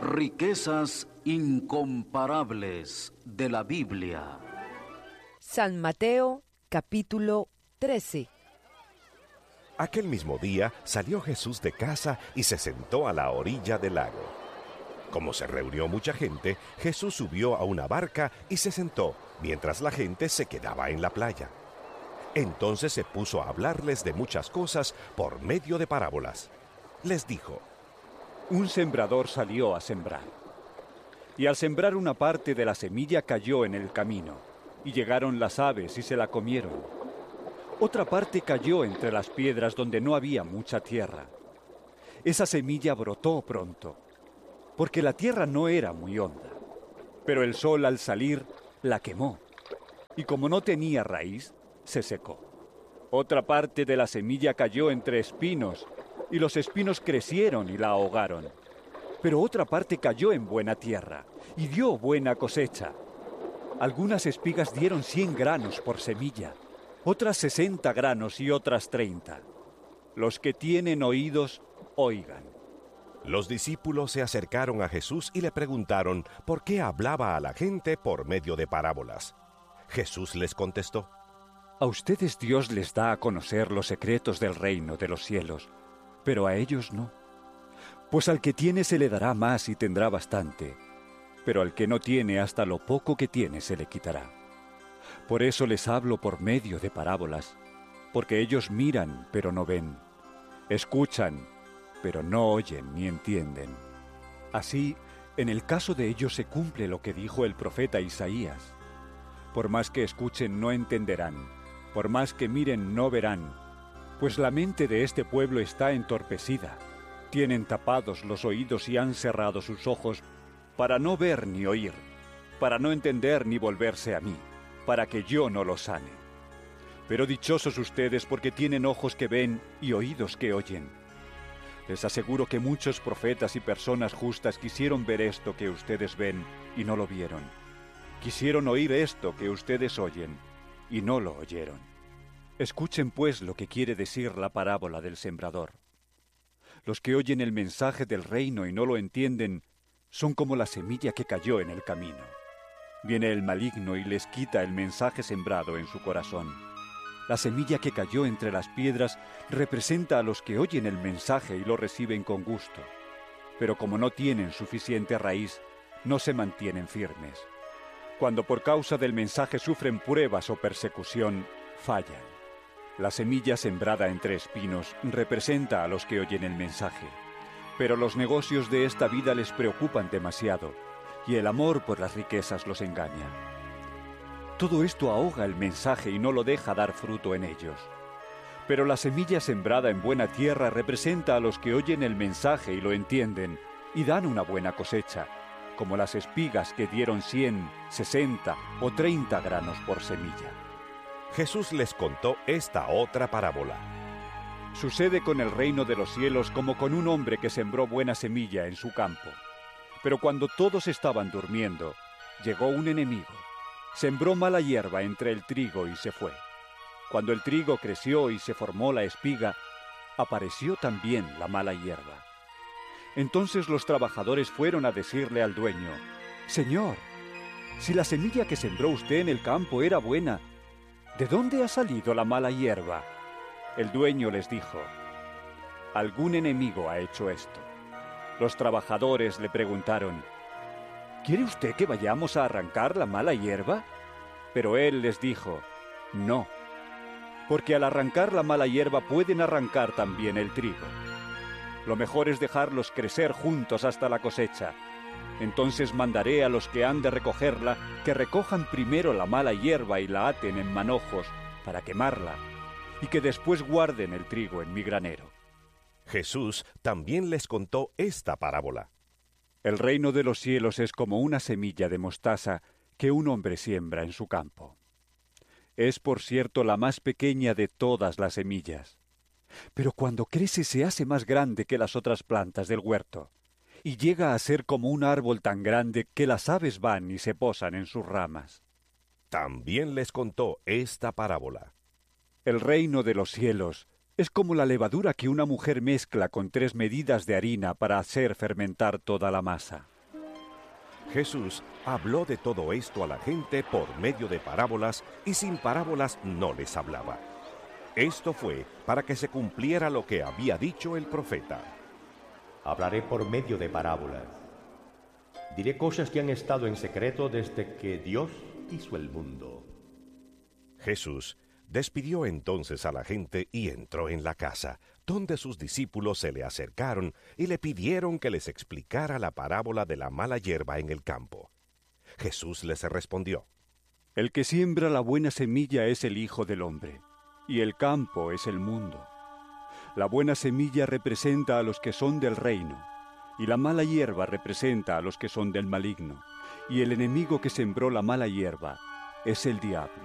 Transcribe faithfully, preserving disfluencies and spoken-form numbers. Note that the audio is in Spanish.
Riquezas incomparables de la Biblia. San Mateo, capítulo trece. Aquel mismo día salió Jesús de casa y se sentó a la orilla del lago. Como se reunió mucha gente, Jesús subió a una barca y se sentó, mientras la gente se quedaba en la playa. Entonces se puso a hablarles de muchas cosas por medio de parábolas. Les dijo: Un sembrador salió a sembrar. Y al sembrar una parte de la semilla cayó en el camino, y llegaron las aves y se la comieron. Otra parte cayó entre las piedras donde no había mucha tierra. Esa semilla brotó pronto, porque la tierra no era muy honda. Pero el sol al salir la quemó, y como no tenía raíz, se secó. Otra parte de la semilla cayó entre espinos, y los espinos crecieron y la ahogaron. Pero otra parte cayó en buena tierra, y dio buena cosecha. Algunas espigas dieron cien granos por semilla, otras sesenta granos y otras treinta. Los que tienen oídos, oigan. Los discípulos se acercaron a Jesús y le preguntaron por qué hablaba a la gente por medio de parábolas. Jesús les contestó: A ustedes Dios les da a conocer los secretos del reino de los cielos, pero a ellos no. Pues al que tiene se le dará más y tendrá bastante, pero al que no tiene, hasta lo poco que tiene se le quitará. Por eso les hablo por medio de parábolas, porque ellos miran, pero no ven, escuchan, pero no oyen ni entienden. Así, en el caso de ellos se cumple lo que dijo el profeta Isaías: Por más que escuchen, no entenderán, por más que miren, no verán, pues la mente de este pueblo está entorpecida. Tienen tapados los oídos y han cerrado sus ojos para no ver ni oír, para no entender ni volverse a mí, para que yo no los sane. Pero dichosos ustedes porque tienen ojos que ven y oídos que oyen. Les aseguro que muchos profetas y personas justas quisieron ver esto que ustedes ven y no lo vieron. Quisieron oír esto que ustedes oyen y no lo oyeron. Escuchen pues lo que quiere decir la parábola del sembrador. Los que oyen el mensaje del reino y no lo entienden son como la semilla que cayó en el camino. Viene el maligno y les quita el mensaje sembrado en su corazón. La semilla que cayó entre las piedras representa a los que oyen el mensaje y lo reciben con gusto. Pero como no tienen suficiente raíz, no se mantienen firmes. Cuando por causa del mensaje sufren pruebas o persecución, fallan. La semilla sembrada entre espinos representa a los que oyen el mensaje. Pero los negocios de esta vida les preocupan demasiado, y el amor por las riquezas los engaña. Todo esto ahoga el mensaje y no lo deja dar fruto en ellos. Pero la semilla sembrada en buena tierra representa a los que oyen el mensaje y lo entienden, y dan una buena cosecha, como las espigas que dieron cien, sesenta o treinta granos por semilla. Jesús les contó esta otra parábola. Sucede con el reino de los cielos como con un hombre que sembró buena semilla en su campo. Pero cuando todos estaban durmiendo, llegó un enemigo. Sembró mala hierba entre el trigo y se fue. Cuando el trigo creció y se formó la espiga, apareció también la mala hierba. Entonces los trabajadores fueron a decirle al dueño: Señor, si la semilla que sembró usted en el campo era buena, ¿de dónde ha salido la mala hierba? El dueño les dijo: Algún enemigo ha hecho esto. Los trabajadores le preguntaron: ¿Quiere usted que vayamos a arrancar la mala hierba? Pero él les dijo: No, porque al arrancar la mala hierba pueden arrancar también el trigo. Lo mejor es dejarlos crecer juntos hasta la cosecha. Entonces mandaré a los que han de recogerla que recojan primero la mala hierba y la aten en manojos para quemarla, y que después guarden el trigo en mi granero. Jesús también les contó esta parábola. El reino de los cielos es como una semilla de mostaza que un hombre siembra en su campo. Es, por cierto, la más pequeña de todas las semillas, pero cuando crece se hace más grande que las otras plantas del huerto, y llega a ser como un árbol tan grande que las aves van y se posan en sus ramas. También les contó esta parábola. El reino de los cielos es como la levadura que una mujer mezcla con tres medidas de harina para hacer fermentar toda la masa. Jesús habló de todo esto a la gente por medio de parábolas, y sin parábolas no les hablaba. Esto fue para que se cumpliera lo que había dicho el profeta. Hablaré por medio de parábolas. Diré cosas que han estado en secreto desde que Dios hizo el mundo. Jesús despidió entonces a la gente y entró en la casa, donde sus discípulos se le acercaron y le pidieron que les explicara la parábola de la mala hierba en el campo. Jesús les respondió: El que siembra la buena semilla es el Hijo del Hombre, y el campo es el mundo. La buena semilla representa a los que son del reino, y la mala hierba representa a los que son del maligno, y el enemigo que sembró la mala hierba es el diablo.